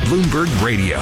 Bloomberg Radio.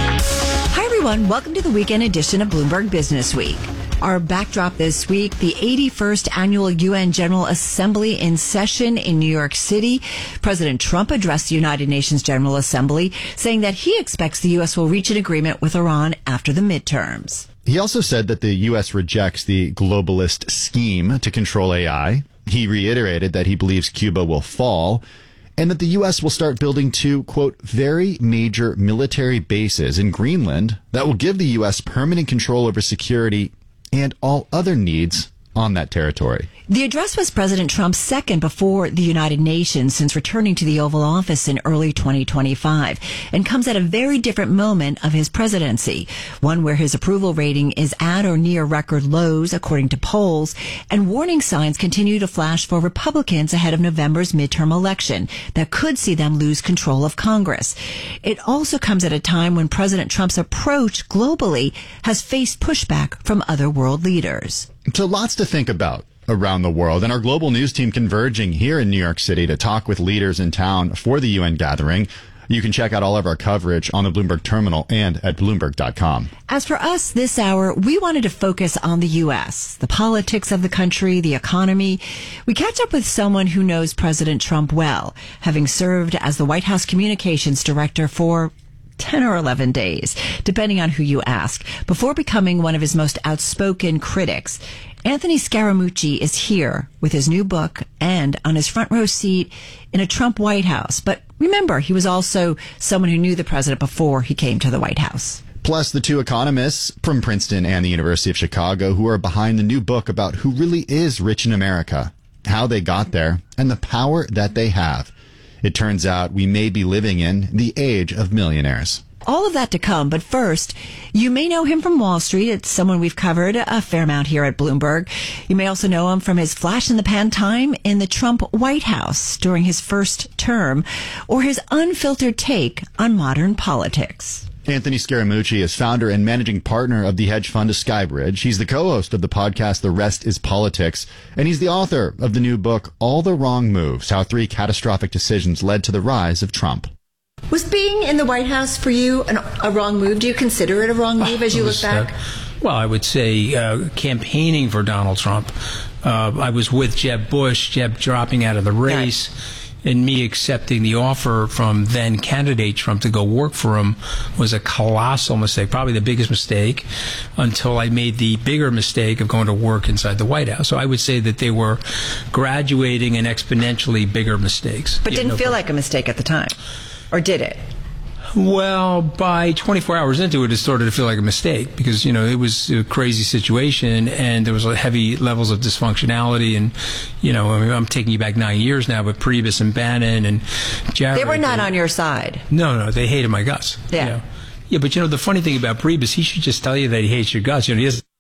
Hi, everyone. Welcome to the weekend edition of Bloomberg Business Week. Our backdrop this week, the 81st Annual UN General Assembly in session in New York City. President Trump addressed the United Nations General Assembly, saying that he expects the U.S. will reach an agreement with Iran after the midterms. He also said that the U.S. rejects the globalist scheme to control AI. He reiterated that he believes Cuba will fall and that the U.S. will start building two, quote, very major military bases in Greenland that will give the U.S. permanent control over security and all other needs on that territory. The address was President Trump's second before the United Nations since returning to the Oval Office in early 2025 and comes at a very different moment of his presidency, one where his approval rating is at or near record lows according to polls, and warning signs continue to flash for Republicans ahead of November's midterm election that could see them lose control of Congress. It also comes at a time when President Trump's approach globally has faced pushback from other world leaders. So lots to think about around the world, and our global news team converging here in New York City to talk with leaders in town for the UN gathering. You can check out all of our coverage on the Bloomberg Terminal and at Bloomberg.com. As for us this hour, we wanted to focus on the U.S., the politics of the country, the economy. We catch up with someone who knows President Trump well, having served as the White House communications director for 10 or 11 days, depending on who you ask, before becoming one of his most outspoken critics. Anthony Scaramucci is here with his new book and on his front row seat in a Trump White House. But remember, he was also someone who knew the president before he came to the White House. Plus, the two economists from Princeton and the University of Chicago who are behind the new book about who really is rich in America, how they got there, and the power that they have. It turns out we may be living in the age of millionaires. All of that to come, but first, you may know him from Wall Street. It's someone we've covered a fair amount here at Bloomberg. You may also know him from his flash-in-the-pan time in the Trump White House during his first term, or his unfiltered take on modern politics. Anthony Scaramucci is founder and managing partner of the hedge fund Skybridge. He's the co-host of the podcast The Rest is Politics, and he's the author of the new book, All the Wrong Moves, How Three Catastrophic Decisions Led to the Rise of Trump. Was being in the White House for you a wrong move? Do you consider it a wrong move as you look back? Well, I would say campaigning for Donald Trump. I was with Jeb Bush, Jeb dropping out of the race. Right. And me accepting the offer from then candidate Trump to go work for him was a colossal mistake, probably the biggest mistake, until I made the bigger mistake of going to work inside the White House. So I would say that they were graduating and exponentially bigger mistakes. But didn't feel like a mistake at the time, or did it? Well, by 24 hours into it, it started to feel like a mistake because, you know, it was a crazy situation and there was heavy levels of dysfunctionality. And, you know, I mean, I'm taking you back 9 years now, but Priebus and Bannon and Jared. They were not on your side. No, they hated my guts. Yeah. You know? Yeah, but, you know, the funny thing about Priebus, he should just tell you that he hates your guts. You know, he has.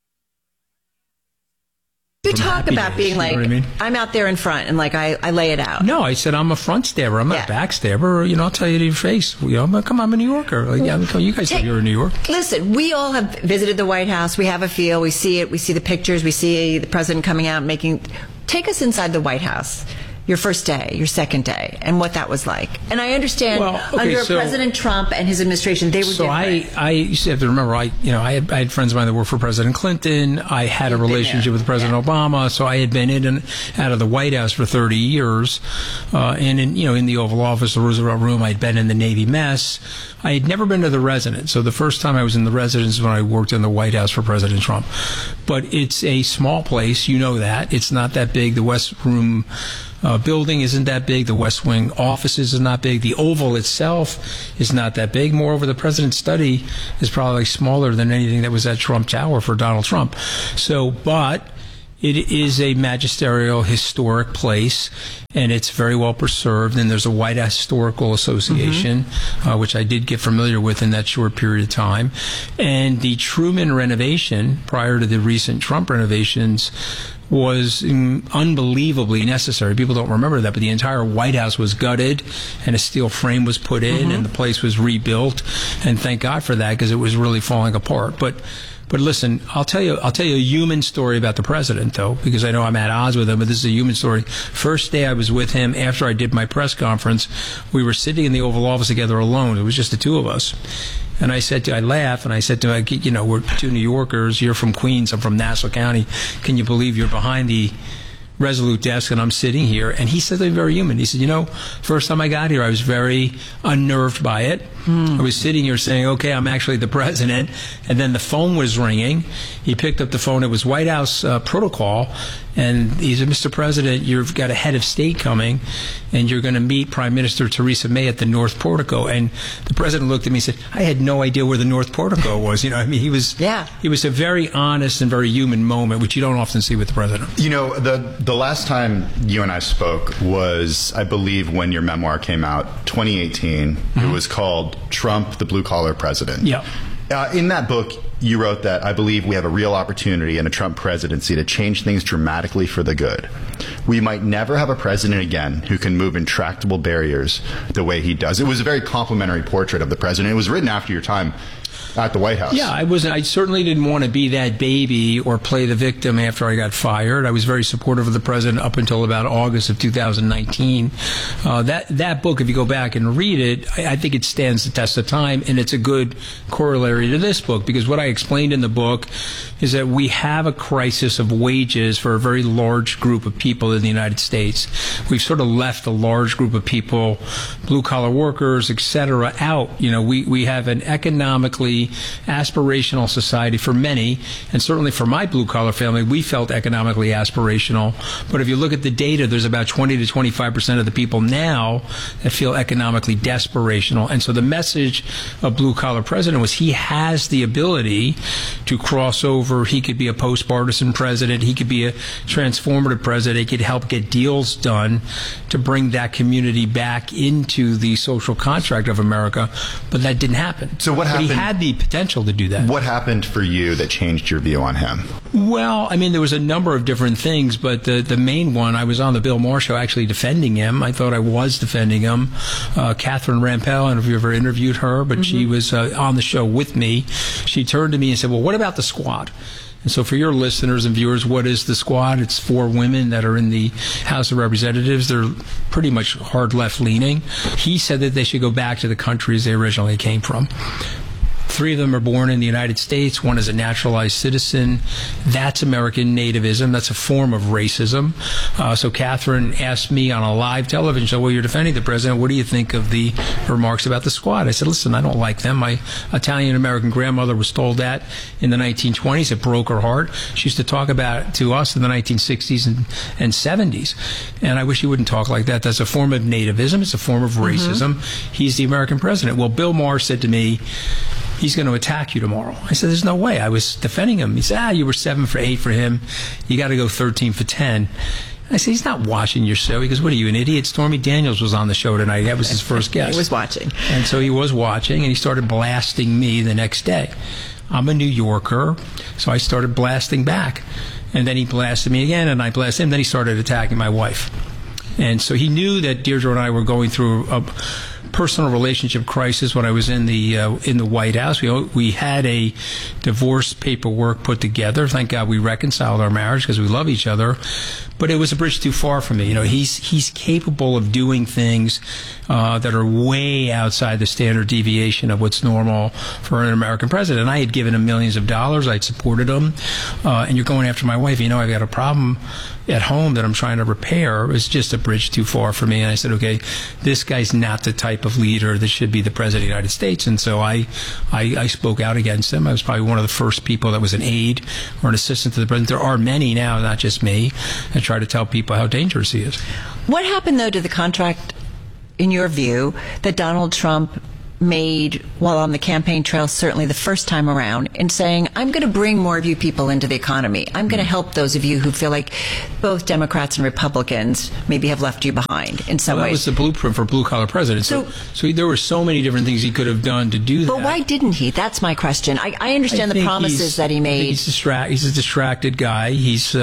You talk about being like, you know what I mean? I'm out there in front and like I lay it out. No, I said I'm a front stabber. I'm not a back stabber. You know, I'll tell you to your face. You know, come on, I'm a New Yorker. Like, yeah, you guys know you're in New York. Listen, we all have visited the White House. We have a feel. We see it. We see the pictures. We see the president coming out making. Take us inside the White House. Your first day, your second day, and what that was like. And I understand under President Trump and his administration, they were different. So I used to have to remember, I had friends of mine that worked for President Clinton. I had a relationship with President Obama. So I had been in and out of the White House for 30 years. And in the Oval Office, the Roosevelt Room, I'd been in the Navy mess. I had never been to the residence. So the first time I was in the residence was when I worked in the White House for President Trump. But it's a small place. You know that. It's not that big. The West Room building isn't that big. The West Wing offices is not big. The Oval itself is not that big. Moreover, the president's study is probably smaller than anything that was at Trump Tower for Donald Trump. So, but it is a magisterial, historic place, and it's very well preserved. And there's a White House Historical Association, which I did get familiar with in that short period of time. And the Truman renovation, prior to the recent Trump renovations, was unbelievably necessary. People don't remember that, but the entire White House was gutted and a steel frame was put in and the place was rebuilt. And thank God for that, because it was really falling apart. But But listen, I'll tell you a human story about the president, though, because I know I'm at odds with him, but this is a human story. First day I was with him after I did my press conference, we were sitting in the Oval Office together alone. It was just the two of us. And I laughed, and I said to him, you know, we're two New Yorkers. You're from Queens. I'm from Nassau County. Can you believe you're behind the Resolute desk and I'm sitting here? And he said something very human. He said, you know, first time I got here, I was very unnerved by it. I was sitting here saying, okay, I'm actually the president. And then the phone was ringing. He picked up the phone. It was White House protocol. And he said, Mr. President, you've got a head of state coming, and you're going to meet Prime Minister Theresa May at the North Portico. And the president looked at me and said, I had no idea where the North Portico was. You know, I mean, he was a very honest and very human moment, which you don't often see with the president. You know, the last time you and I spoke was, I believe, when your memoir came out, 2018. It was called Trump, the Blue Collar President. Yeah. In that book, you wrote that I believe we have a real opportunity in a Trump presidency to change things dramatically for the good. We might never have a president again who can move intractable barriers the way he does. It was a very complimentary portrait of the president. It was written after your time at the White House. Yeah, I certainly didn't want to be that baby or play the victim after I got fired. I was very supportive of the president up until about August of 2019. That book, if you go back and read it, I think it stands the test of time, and it's a good corollary to this book, because what I explained in the book is that we have a crisis of wages for a very large group of people in the United States. We've sort of left a large group of people, blue-collar workers, et cetera, out. You know, we have an economically aspirational society for many, and certainly for my blue-collar family, we felt economically aspirational. But if you look at the data, there's about 20 to 25% of the people now that feel economically desperational. And so the message of blue-collar president was he has the ability to cross over. He could be a post-partisan president. He could be a transformative president. He could help get deals done to bring that community back into the social contract of America. But that didn't happen. So what happened? But he had the potential to do that. What happened for you that changed your view on him? Well, I mean, there was a number of different things, but the main one, I was on the Bill Maher show actually defending him. I thought I was defending him. Catherine Rampell, I don't know if you ever interviewed her, but she was on the show with me. She turned to me and said, well, what about the Squad? And so for your listeners and viewers, what is the Squad? It's 4 women that are in the House of Representatives. They're pretty much hard left-leaning. He said that they should go back to the countries they originally came from. 3 of them are born in the United States. 1 is a naturalized citizen. That's American nativism. That's a form of racism. So Catherine asked me on a live television show, well, you're defending the president. What do you think of the remarks about the Squad? I said, listen, I don't like them. My Italian-American grandmother was told that in the 1920s. It broke her heart. She used to talk about it to us in the 1960s and 70s. And I wish he wouldn't talk like that. That's a form of nativism. It's a form of racism. He's the American president. Well, Bill Maher said to me, he's going to attack you tomorrow. I said, there's no way. I was defending him. He said, you were 7 for 8 for him. You got to go 13 for 10. I said, he's not watching your show. He goes, what are you, an idiot? Stormy Daniels was on the show tonight. That was his first guest. He was watching. And so he was watching, and he started blasting me the next day. I'm a New Yorker, so I started blasting back. And then he blasted me again, and I blasted him. Then he started attacking my wife. And so he knew that Deirdre and I were going through a personal relationship crisis when I was in the White House. We had a divorce paperwork put together. Thank God we reconciled our marriage because we love each other. But it was a bridge too far for me. You know, he's capable of doing things that are way outside the standard deviation of what's normal for an American president. I had given him millions of dollars. I'd supported him. And you're going after my wife. You know, I've got a problem at home that I'm trying to repair. It was just a bridge too far for me. And I said, okay, this guy's not the type of leader that should be the president of the United States. And so I spoke out against him. I was probably one of the first people that was an aide or an assistant to the president. There are many now, not just me, that try to tell people how dangerous he is. What happened, though, to the contract, in your view, that Donald Trump made while on the campaign trail, certainly the first time around, in saying, I'm going to bring more of you people into the economy. I'm going to help those of you who feel like both Democrats and Republicans maybe have left you behind in some ways. That was the blueprint for blue-collar president. So there were so many different things he could have done to do that. But why didn't he? That's my question. I understand the promises that he made. He's a distracted guy.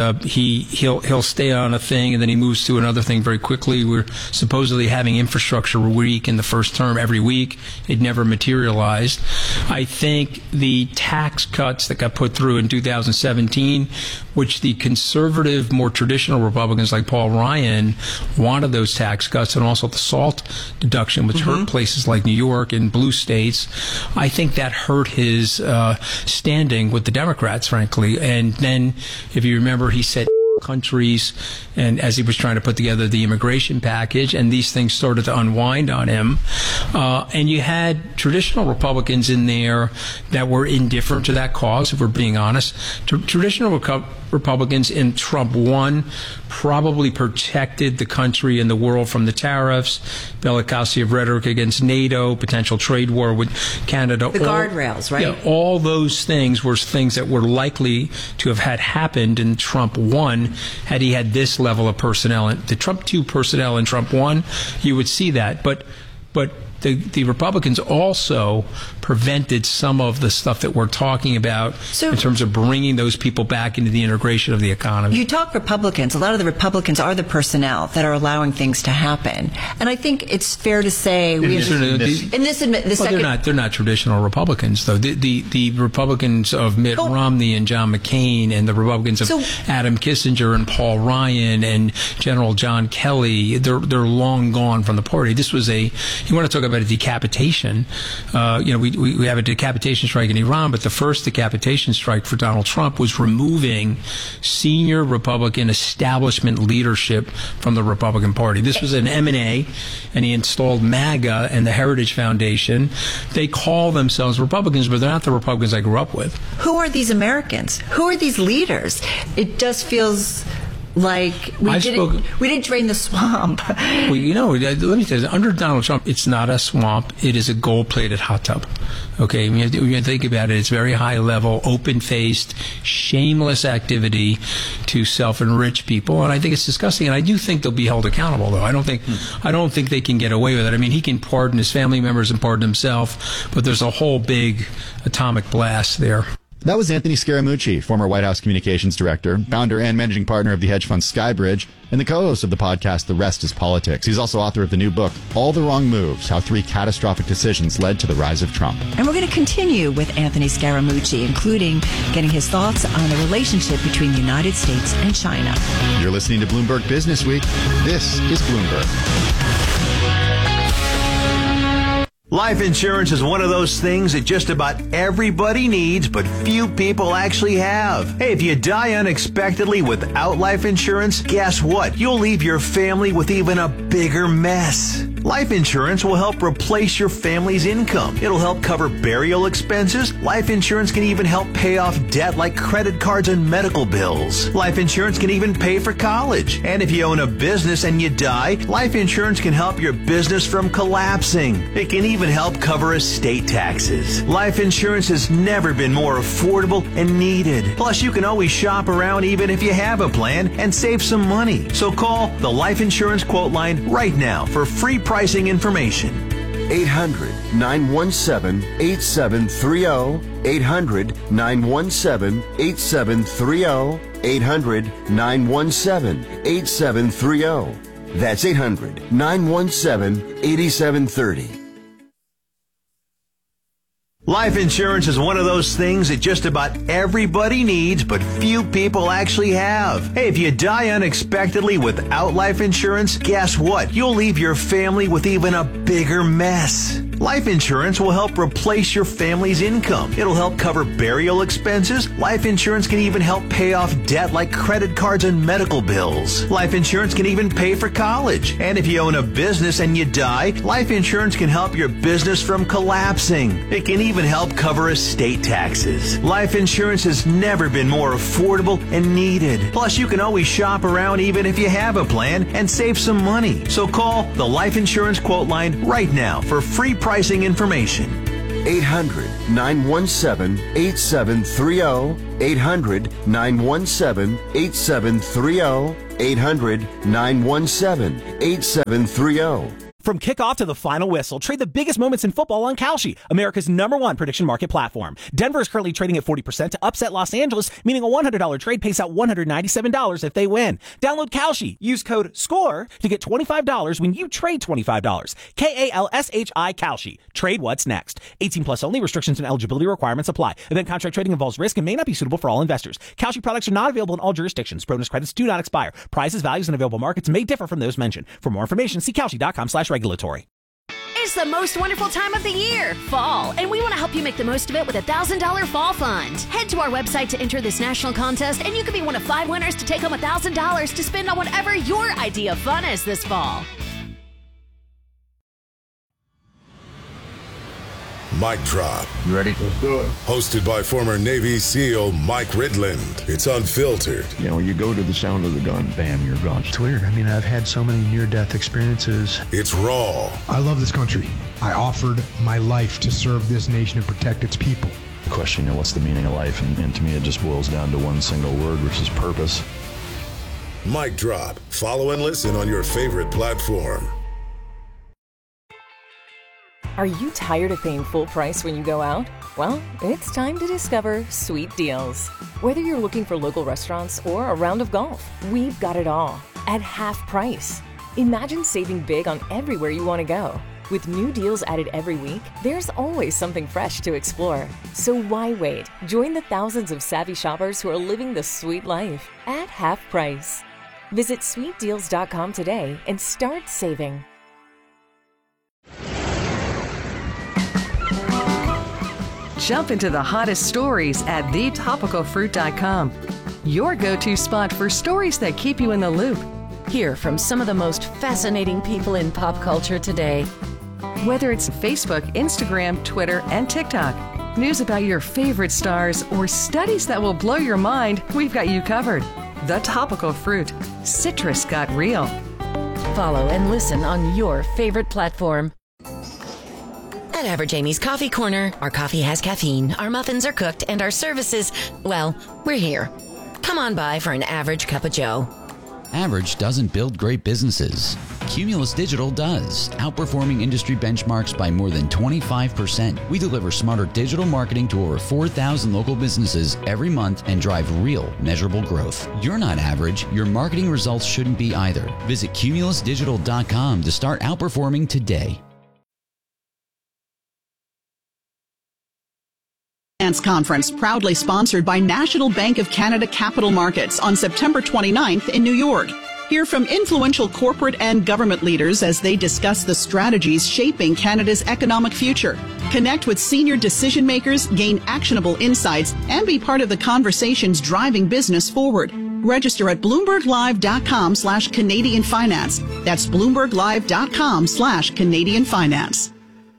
He'll stay on a thing and then he moves to another thing very quickly. We're supposedly having infrastructure week in the first term every week. it never materialized. I think the tax cuts that got put through in 2017, which the conservative, more traditional Republicans like Paul Ryan wanted those tax cuts, and also the SALT deduction, which hurt places like New York and blue states, I think that hurt his standing with the Democrats, frankly. And then, if you remember, he said countries, and as he was trying to put together the immigration package, and these things started to unwind on him. And you had traditional Republicans in there that were indifferent to that cause, if we're being honest. Traditional Republicans in Trump 1 probably protected the country and the world from the tariffs, bellicosity of rhetoric against NATO, potential trade war with Canada. The guardrails, right? Yeah, all those things were things that were likely to have had happened in Trump 1 had he had this level of personnel. The Trump 2 personnel in Trump 1, you would see that. But the Republicans also prevented some of the stuff that we're talking about in terms of bringing those people back into the integration of the economy. You talk Republicans. A lot of the Republicans are the personnel that are allowing things to happen. And I think it's fair to say they're not traditional Republicans, though. The Republicans of Mitt Romney and John McCain, and the Republicans of Adam Kissinger and Paul Ryan and General John Kelly, they're long gone from the party. This was you want to talk about a decapitation. We have a decapitation strike in Iran, but the first decapitation strike for Donald Trump was removing senior Republican establishment leadership from the Republican Party. This was an M&A, and he installed MAGA and the Heritage Foundation. They call themselves Republicans, but they're not the Republicans I grew up with. Who are these Americans? Who are these leaders? It just feels like we didn't drain the swamp. Well, let me tell you, under Donald Trump, it's not a swamp. It is a gold-plated hot tub. Okay, when you think about it, it's very high level, open-faced, shameless activity to self-enrich people, and I think it's disgusting. And I do think they'll be held accountable, though. I don't think they can get away with it. I mean, he can pardon his family members and pardon himself, but there's a whole big atomic blast there. That was Anthony Scaramucci, former White House communications director, founder and managing partner of the hedge fund Skybridge, and the co-host of the podcast The Rest is Politics. He's also author of the new book, All the Wrong Moves, How 3 Catastrophic Decisions Led to the Rise of Trump. And we're going to continue with Anthony Scaramucci, including getting his thoughts on the relationship between the United States and China. You're listening to Bloomberg Business Week. This is Bloomberg. Life insurance is one of those things that just about everybody needs, but few people actually have. Hey, if you die unexpectedly without life insurance, guess what? You'll leave your family with even a bigger mess. Life insurance will help replace your family's income. It'll help cover burial expenses. Life insurance can even help pay off debt like credit cards and medical bills. Life insurance can even pay for college. And if you own a business and you die, life insurance can help your business from collapsing. It can even help cover estate taxes. Life insurance has never been more affordable and needed. Plus, you can always shop around even if you have a plan and save some money. So call the Life Insurance Quote Line right now for free pricing information. 800-917-8730. 800-917-8730. 800-917-8730. That's 800-917-8730. Life insurance is one of those things that just about everybody needs, but few people actually have. Hey, if you die unexpectedly without life insurance, guess what? You'll leave your family with even a bigger mess. Life insurance will help replace your family's income. It'll help cover burial expenses. Life insurance can even help pay off debt like credit cards and medical bills. Life insurance can even pay for college. And if you own a business and you die, life insurance can help your business from collapsing. It can even help cover estate taxes. Life insurance has never been more affordable and needed. Plus, you can always shop around even if you have a plan and save some money. So call the Life Insurance Quote Line right now for free pricing information. 800-917-8730. 800-917-8730. 800-917-8730. From kickoff to the final whistle, trade the biggest moments in football on Kalshi, America's #1 prediction market platform. Denver is currently trading at 40% to upset Los Angeles, meaning a $100 trade pays out $197 if they win. Download Kalshi. Use code SCORE to get $25 when you trade $25. KALSHI Kalshi. Trade what's next. 18 plus only. Restrictions and eligibility requirements apply. Event contract trading involves risk and may not be suitable for all investors. Kalshi products are not available in all jurisdictions. Bonus credits do not expire. Prices, values, and available markets may differ from those mentioned. For more information, see Kalshi.com/regulatory. It's the most wonderful time of the year, fall, and we want to help you make the most of it with a $1,000 fall fund. Head to our website to enter this national contest, and you could be one of 5 winners to take home $1,000 to spend on whatever your idea of fun is this fall. Mic Drop. You ready? Let's do it. Hosted by former Navy SEAL Mike Ridland. It's unfiltered. You know, you go to the sound of the gun, bam, you're gone. It's weird. I mean, I've had so many near-death experiences. It's raw. I love this country. I offered my life to serve this nation and protect its people. The question, you know, what's the meaning of life? And to me, it just boils down to one single word, which is purpose. Mic Drop. Follow and listen on your favorite platform. Are you tired of paying full price when you go out? Well, it's time to discover Sweet Deals. Whether you're looking for local restaurants or a round of golf, we've got it all at half price. Imagine saving big on everywhere you want to go. With new deals added every week, there's always something fresh to explore. So why wait? Join the thousands of savvy shoppers who are living the sweet life at half price. Visit sweetdeals.com today and start saving. Jump into the hottest stories at thetopicalfruit.com. Your go-to spot for stories that keep you in the loop. Hear from some of the most fascinating people in pop culture today. Whether it's Facebook, Instagram, Twitter, and TikTok, news about your favorite stars, or studies that will blow your mind, we've got you covered. The Topical Fruit. Citrus got real. Follow and listen on your favorite platform. At Average Amy's Coffee Corner, our coffee has caffeine, our muffins are cooked, and our services, well, we're here. Come on by for an average cup of joe. Average doesn't build great businesses. Cumulus Digital does, outperforming industry benchmarks by more than 25%. We deliver smarter digital marketing to over 4,000 local businesses every month and drive real, measurable growth. You're not average. Your marketing results shouldn't be either. Visit cumulusdigital.com to start outperforming today. Conference, proudly sponsored by National Bank of Canada Capital Markets on September 29th in New York. Hear from influential corporate and government leaders as they discuss the strategies shaping Canada's economic future. Connect with senior decision makers, gain actionable insights, and be part of the conversations driving business forward. Register at BloombergLive.com/Canadian Finance. That's BloombergLive.com/Canadian Finance.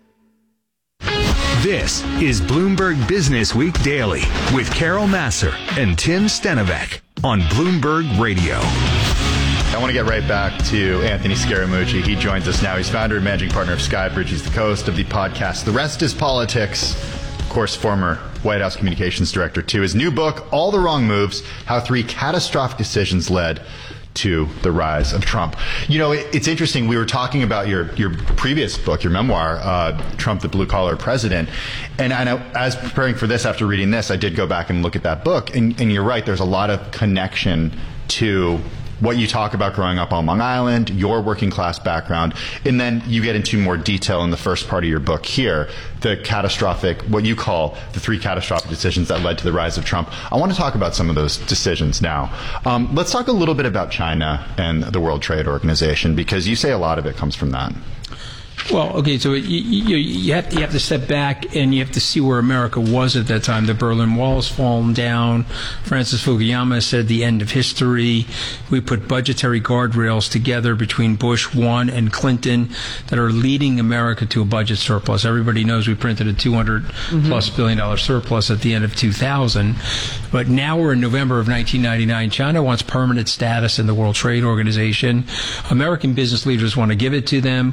This is Bloomberg Business Week Daily with Carol Massar and Tim Stenovec on Bloomberg Radio. I want to get right back to Anthony Scaramucci. He joins us now. He's founder and managing partner of Skybridge. He's the host of the podcast The Rest is Politics. Of course, former White House communications director, too. His new book, All the Wrong Moves, How 3 Catastrophic Decisions Led to the Rise of Trump. You know, it's interesting. We were talking about your previous book, your memoir, Trump, the Blue Collar President. And I know, as preparing for this, after reading this, I did go back and look at that book. And you're right, there's a lot of connection to what you talk about growing up on Long Island, your working class background, and then you get into more detail in the first part of your book here, the catastrophic, what you call the 3 catastrophic decisions that led to the rise of Trump. I want to talk about some of those decisions now. Let's talk a little bit about China and the World Trade Organization, because you say a lot of it comes from that. Well, okay, so you have to step back and you have to see where America was at that time. The Berlin Wall's fallen down. Francis Fukuyama said the end of history. We put budgetary guardrails together between Bush 1 and Clinton that are leading America to a budget surplus. Everybody knows we printed a $200+ billion surplus at the end of 2000. But now we're in November of 1999. China wants permanent status in the World Trade Organization. American business leaders want to give it to them.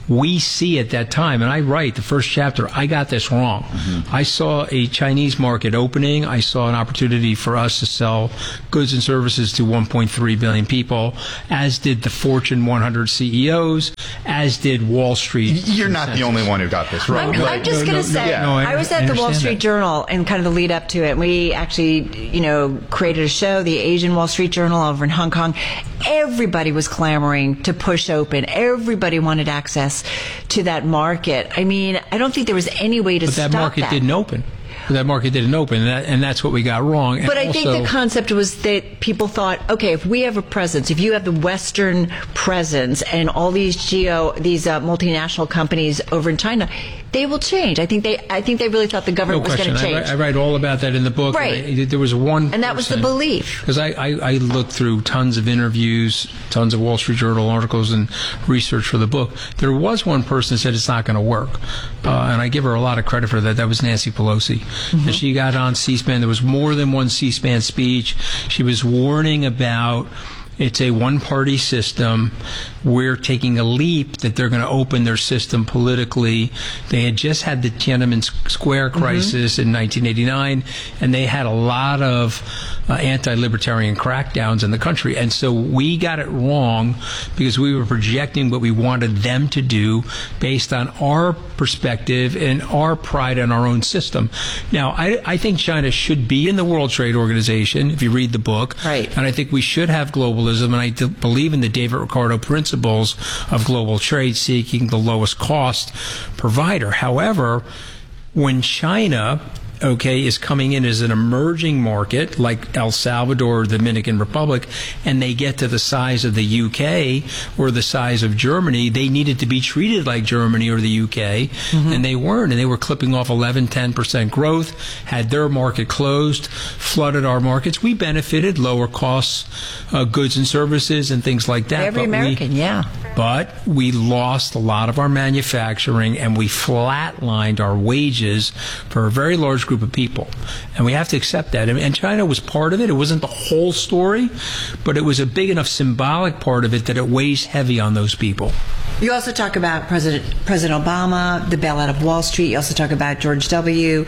we see at that time, and I write the first chapter, I got this wrong. I saw a Chinese market opening. I saw an opportunity for us to sell goods and services to 1.3 billion people, as did the Fortune 100 CEOs, as did Wall Street. You're not the only one who got this wrong. I'm just going to say, I was at the Wall Street Journal and kind of the lead up to it. We actually, created a show, the Asian Wall Street Journal over in Hong Kong. Everybody was clamoring to push open. Everybody wanted access to that market. I mean, I don't think there was any way to stop that. But that market didn't open. That market didn't open, and that's what we got wrong. But I think the concept was that people thought, okay, if we have a presence, if you have the Western presence and all these multinational companies over in China, they will change. I think they really thought the government was going to change. I write all about that in the book. Right. There was one, and that was the belief. Because I looked through tons of interviews, tons of Wall Street Journal articles, and research for the book. There was one person that said it's not going to work, and I give her a lot of credit for that. That was Nancy Pelosi. And she got on C-SPAN. There was more than one C-SPAN speech. She was warning about it's a one-party system. We're taking a leap that they're going to open their system politically. They had just had the Tiananmen Square crisis in 1989, and they had a lot of anti-libertarian crackdowns in the country. And so we got it wrong because we were projecting what we wanted them to do based on our perspective and our pride in our own system. Now, I think China should be in the World Trade Organization, if you read the book. Right. And I think we should have globalism, and I believe in the David Ricardo principles of global trade, seeking the lowest cost provider. However, when China is coming in as an emerging market like El Salvador or the Dominican Republic, and they get to the size of the UK or the size of Germany, they needed to be treated like Germany or the UK, and they weren't. And they were clipping off 11-10% growth, had their market closed, flooded our markets. We benefited, lower costs, goods and services and things like that. Every American, But we lost a lot of our manufacturing, and we flatlined our wages for a very large group of people. And we have to accept that. And China was part of it. It wasn't the whole story, but it was a big enough symbolic part of it that it weighs heavy on those people. You also talk about President Obama, the bailout of Wall Street. You also talk about George W.,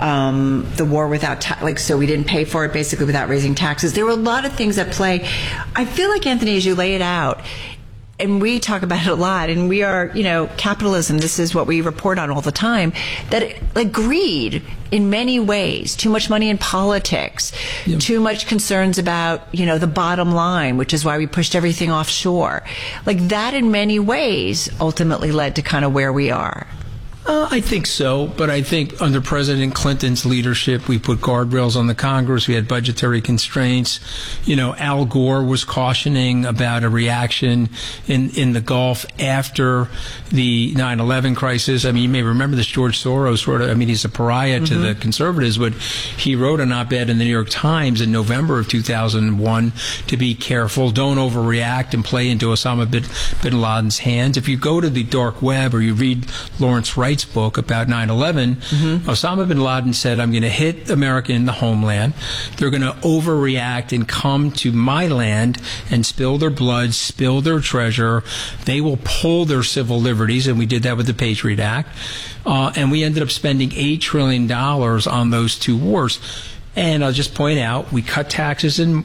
the war without, so we didn't pay for it basically without raising taxes. There were a lot of things at play. I feel like, Anthony, as you lay it out, and we talk about it a lot, and we are, capitalism, this is what we report on all the time, that greed in many ways, too much money in politics, too much concerns about, the bottom line, which is why we pushed everything offshore. That in many ways ultimately led to kind of where we are. I think so, but I think under President Clinton's leadership, we put guardrails on the Congress. We had budgetary constraints. Al Gore was cautioning about a reaction in the Gulf after the 9/11 crisis. I mean, you may remember this. George Soros he's a pariah to the conservatives, but he wrote an op-ed in the New York Times in November of 2001 to be careful, don't overreact and play into Osama bin Laden's hands. If you go to the dark web or you read Lawrence Wright's book about 9/11, Osama bin Laden said, I'm going to hit America in the homeland. They're going to overreact and come to my land and spill their blood, spill their treasure. They will pull their civil liberties, and we did that with the Patriot Act. And we ended up spending $8 trillion on those two wars. And I'll just point out, we cut taxes in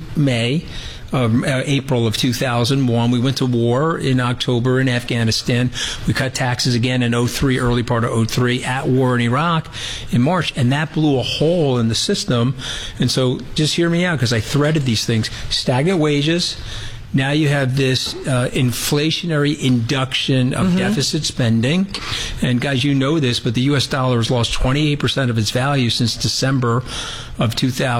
April of 2001. We went to war in October in Afghanistan. We cut taxes again in 2003, early part of 2003, at war in Iraq in March. And that blew a hole in the system. And so just hear me out, because I threaded these things. Stagnant wages. Now you have this inflationary induction of deficit spending. And guys, you know this, but the U.S. dollar has lost 28% of its value since December of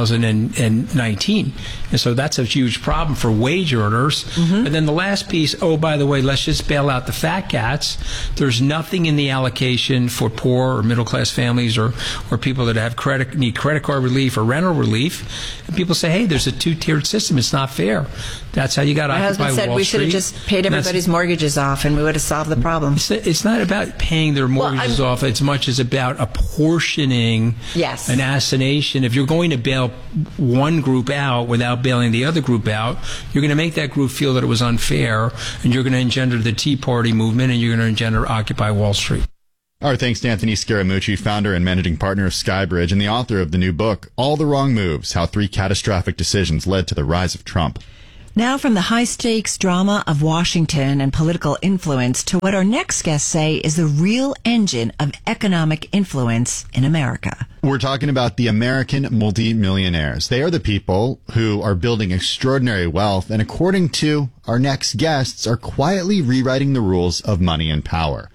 2019. And so that's a huge problem for wage earners. And then the last piece, by the way, let's just bail out the fat cats. There's nothing in the allocation for poor or middle-class families or people that have need credit card relief or rental relief. And people say, hey, there's a two-tiered system. It's not fair. That's how you got about My Occupy husband said Wall we should have Street. just paid everybody's mortgages off and we would have solved the problem. It's not about paying their mortgages off as much as about apportioning an assignation. If you're going to bail one group out without bailing the other group out, you're going to make that group feel that it was unfair, and you're going to engender the Tea Party movement, and you're going to engender Occupy Wall Street. Our thanks to Anthony Scaramucci, founder and managing partner of Skybridge and the author of the new book, All the Wrong Moves, How 3 Catastrophic Decisions Led to the Rise of Trump. Now from the high-stakes drama of Washington and political influence to what our next guests say is the real engine of economic influence in America. We're talking about the American multimillionaires. They are the people who are building extraordinary wealth and, according to our next guests, are quietly rewriting the rules of money and power.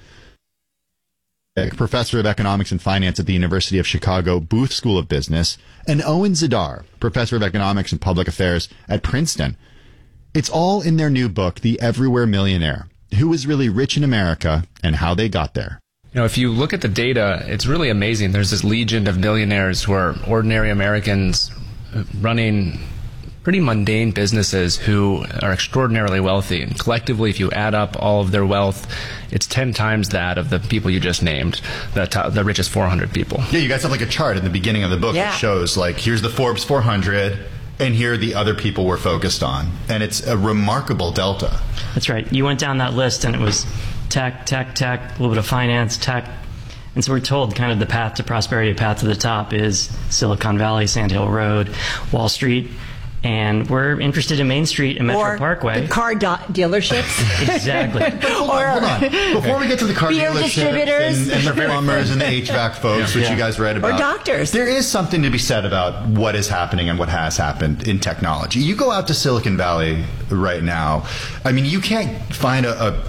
Professor of Economics and Finance at the University of Chicago Booth School of Business, and Owen Zidar, Professor of Economics and Public Affairs at Princeton. It's all in their new book, The Everywhere Millionaire, Who is Really Rich in America and How They Got There. You know, if you look at the data, it's really amazing. There's this legion of millionaires who are ordinary Americans running pretty mundane businesses who are extraordinarily wealthy. And collectively, if you add up all of their wealth, it's 10 times that of the people you just named, the richest 400 people. Yeah, you guys have like a chart in the beginning of the book that shows, like, here's the Forbes 400, and here are the other people we're focused on. And it's a remarkable delta. That's right. You went down that list, and it was tech, a little bit of finance, tech. And so we're told kind of the path to prosperity, path to the top is Silicon Valley, Sand Hill Road, Wall Street. And we're interested in Main Street and Metro Parkway. The car dealerships. Exactly. Hold on. Before we get to the car beer dealerships distributors and the plumbers and the HVAC folks, which you guys read about. Or doctors. There is something to be said about what is happening and what has happened in technology. You go out to Silicon Valley right now, I mean, you can't find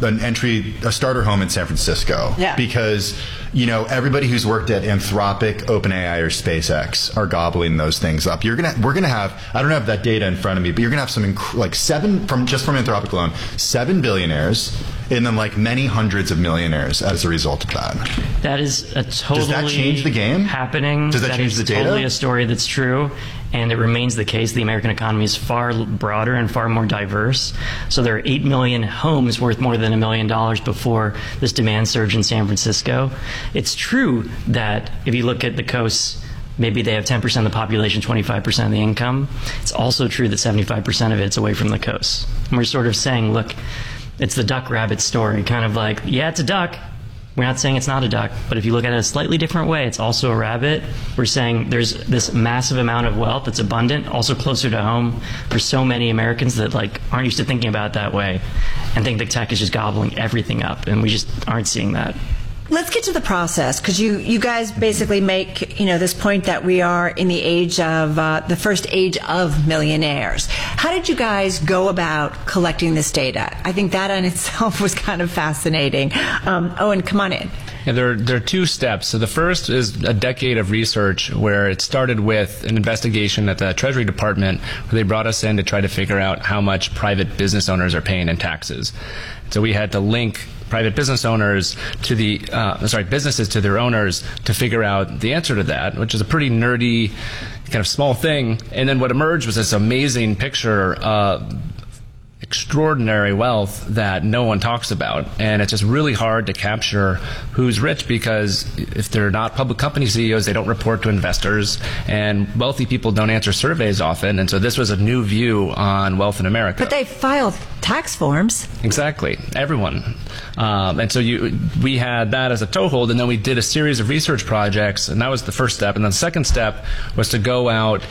a starter home in San Francisco because, you know, everybody who's worked at Anthropic, OpenAI, or SpaceX are gobbling those things up. We're gonna have, I don't have that data in front of me, but you're gonna have some like from Anthropic alone, 7 billionaires, and then like many hundreds of millionaires as a result of that. That is a totally Does that change the game? Happening. Does that change the data? Totally a story that's true. And it remains the case. The American economy is far broader and far more diverse. So there are 8 million homes worth more than $1 million before this demand surge in San Francisco. It's true that if you look at the coasts, maybe they have 10% of the population, 25% of the income. It's also true that 75% of it's away from the coasts. And we're sort of saying, look, it's the duck-rabbit story, kind of like, yeah, it's a duck. We're not saying it's not a duck, but if you look at it a slightly different way, it's also a rabbit. We're saying there's this massive amount of wealth that's abundant, also closer to home for so many Americans that like aren't used to thinking about it that way and think that tech is just gobbling everything up, and we just aren't seeing that. Let's get to the process, because you guys basically make this point that we are in the age of the first age of millionaires. How did you guys go about collecting this data? I think that in itself was kind of fascinating. Owen, come on in. Yeah, there are 2 steps. So the first is a decade of research where it started with an investigation at the Treasury Department where they brought us in to try to figure out how much private business owners are paying in taxes. So we had to link private business owners to businesses to their owners to figure out the answer to that, which is a pretty nerdy kind of small thing. And then what emerged was this amazing picture of extraordinary wealth that no one talks about. And it's just really hard to capture who's rich, because if they're not public company CEOs, they don't report to investors, and wealthy people don't answer surveys often. And so this was a new view on wealth in America. But they filed tax forms. Exactly. Everyone. And so we had that as a toehold, and then we did a series of research projects, and that was the first step. And then the second step was to go out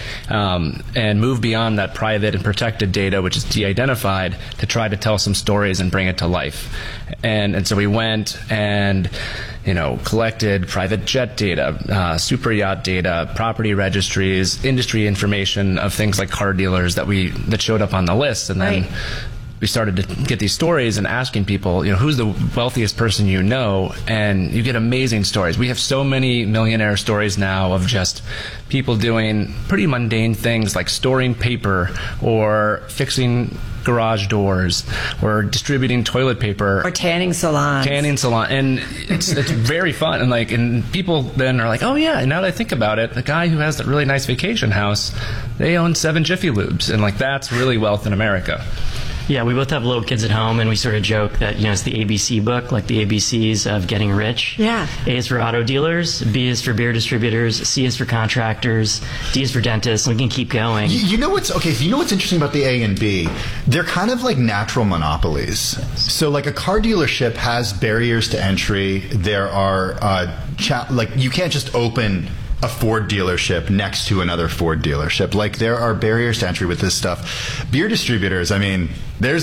and move beyond that private and protected data, which is de-identified, to try to tell some stories and bring it to life. And so we went and collected private jet data, super yacht data, property registries, industry information of things like car dealers that showed up on the list, and then we started to get these stories and asking people, who's the wealthiest person you know, and you get amazing stories. We have so many millionaire stories now of just people doing pretty mundane things like storing paper or fixing garage doors or distributing toilet paper or tanning salons. And it's very fun, and people then are like, oh yeah, now that I think about it, the guy who has that really nice vacation house, they own 7 Jiffy Lubes, and that's really wealth in America. Yeah, we both have little kids at home, and we sort of joke that, it's the ABC book, like the ABCs of getting rich. Yeah. A is for auto dealers, B is for beer distributors, C is for contractors, D is for dentists, and we can keep going. You know what's interesting about the A and B? They're kind of like natural monopolies. So like a car dealership has barriers to entry. There are, you can't just open a Ford dealership next to another Ford dealership. Like, there are barriers to entry with this stuff. Beer distributors, I mean, that's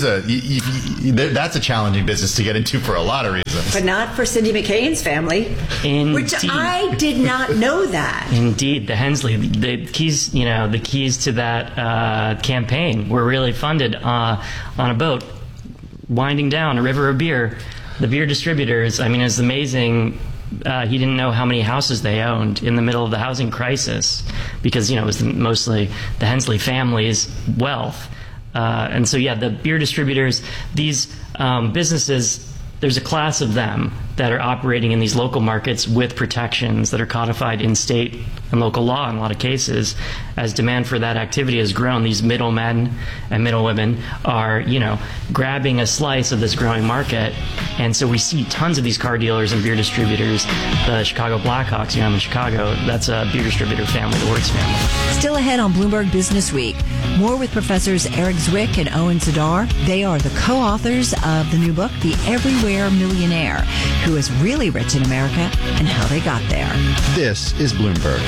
a challenging business to get into for a lot of reasons. But not for Cindy McCain's family. Indeed. Which I did not know that. Indeed. The Hensley, the keys to that campaign were really funded on a boat winding down a river of beer. The beer distributors, I mean, it's amazing. He didn't know how many houses they owned in the middle of the housing crisis because, it was mostly the Hensley family's wealth. And so, the beer distributors, these businesses, there's a class of them that are operating in these local markets with protections that are codified in state and local law in a lot of cases. As demand for that activity has grown, these middlemen and middlewomen are, grabbing a slice of this growing market. And so we see tons of these car dealers and beer distributors. The Chicago Blackhawks, I'm in Chicago, that's a beer distributor family, the Wirtz family. Still ahead on Bloomberg Business Week. More with Professors Eric Zwick and Owen Zidar. They are the co-authors of the new book, The Everywhere Millionaire, Who is Really Rich in America and How They Got There. This is Bloomberg.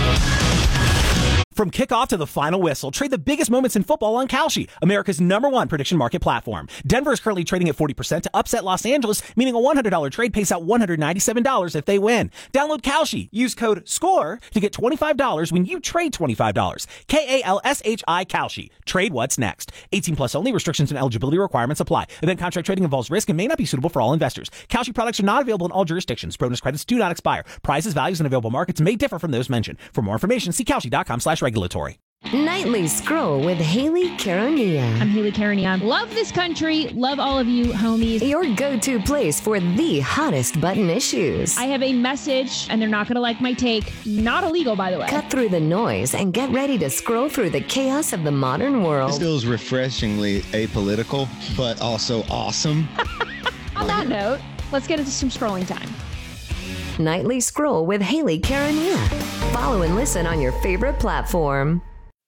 From kickoff to the final whistle, trade the biggest moments in football on Kalshi, America's #1 prediction market platform. Denver is currently trading at 40% to upset Los Angeles, meaning a $100 trade pays out $197 if they win. Download Kalshi. Use code SCORE to get $25 when you trade $25. KALSHI Kalshi. Trade what's next. 18 plus only. Restrictions and eligibility requirements apply. Event contract trading involves risk and may not be suitable for all investors. Kalshi products are not available in all jurisdictions. Bonus credits do not expire. Prices, values, and available markets may differ from those mentioned. For more information, see Kalshi.com/regulatory. Nightly Scroll with Haley Caronia. I'm Haley Caronia. Love this country. Love all of you, homies. Your go-to place for the hottest button issues. I have a message, and they're not going to like my take. Not illegal, by the way. Cut through the noise and get ready to scroll through the chaos of the modern world. This feels refreshingly apolitical, but also awesome. On that note, let's get into some scrolling time. Nightly Scroll with Haley Caronia. Follow and listen on your favorite platform.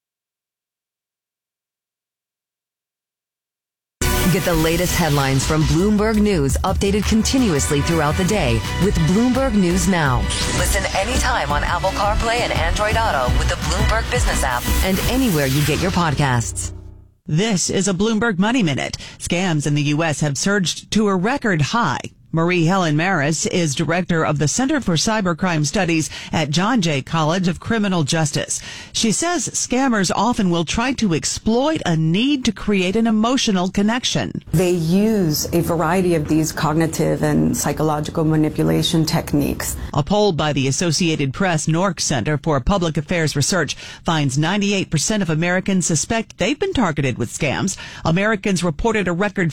Get the latest headlines from Bloomberg News updated continuously throughout the day with Bloomberg News Now. Listen anytime on Apple CarPlay and Android Auto with the Bloomberg Business app and anywhere you get your podcasts. This is a Bloomberg Money Minute. Scams in the U.S. have surged to a record high. Marie Helen Maris is director of the Center for Cybercrime Studies at John Jay College of Criminal Justice. She says scammers often will try to exploit a need to create an emotional connection. They use a variety of these cognitive and psychological manipulation techniques. A poll by the Associated Press NORC Center for Public Affairs Research finds 98% of Americans suspect they've been targeted with scams. Americans reported a record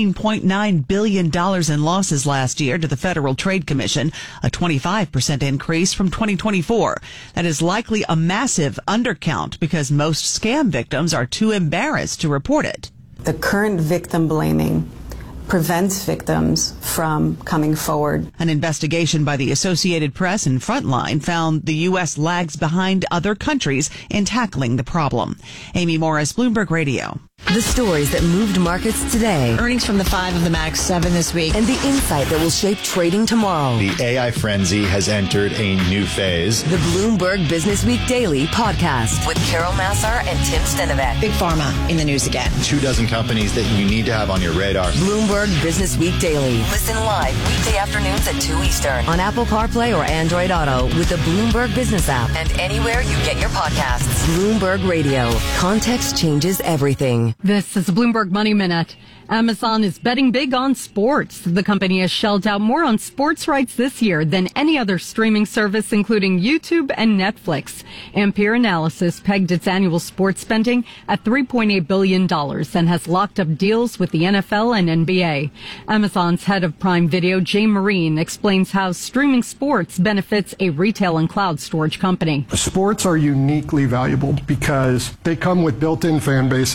$15.9 billion in losses last year to the Federal Trade Commission, a 25% increase from 2024. That is likely a massive undercount because most scam victims are too embarrassed to report it. The current victim blaming prevents victims from coming forward. An investigation by the Associated Press and Frontline found the U.S. lags behind other countries in tackling the problem. Amy Morris, Bloomberg Radio. The stories that moved markets today. Earnings from the 5 of the Max 7 this week. And the insight that will shape trading tomorrow. The AI frenzy has entered a new phase. The Bloomberg Business Week Daily podcast with Carol Massar and Tim Stenovec. Big Pharma in the news again. 24 companies that you need to have on your radar. Bloomberg Business Week Daily. Listen live weekday afternoons at 2 Eastern on Apple CarPlay or Android Auto with the Bloomberg Business app and anywhere you get your podcasts. Bloomberg Radio. Context changes everything. This is a Bloomberg Money Minute. Amazon is betting big on sports. The company has shelled out more on sports rights this year than any other streaming service, including YouTube and Netflix. Ampere Analysis pegged its annual sports spending at $3.8 billion and has locked up deals with the NFL and NBA. Amazon's head of Prime Video, Jay Marine, explains how streaming sports benefits a retail and cloud storage company. Sports are uniquely valuable because they come with built-in fan bases.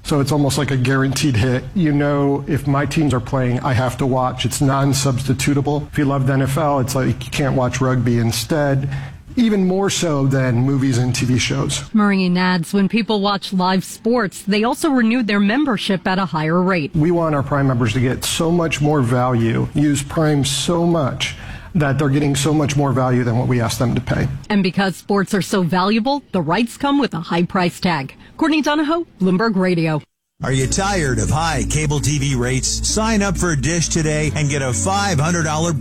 So it's almost like a guaranteed hit. You know, if my teams are playing, I have to watch. It's non-substitutable. If you love the NFL, it's like you can't watch rugby instead. Even more so than movies and TV shows. Marine adds when people watch live sports, they also renewed their membership at a higher rate. We want our Prime members to get so much more value, use Prime so much, that they're getting so much more value than what we ask them to pay. And because sports are so valuable, the rights come with a high price tag. Courtney Donahoe, Bloomberg Radio. Are you tired of high cable TV rates? Sign up for Dish today and get a $500